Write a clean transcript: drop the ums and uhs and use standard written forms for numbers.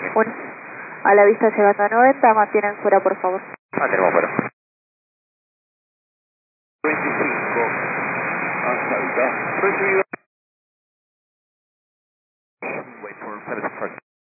Bueno, a la vista llegando a 90, mantienen fuera por favor. Mantenemos fuera. 25, hasta acá. Recibido.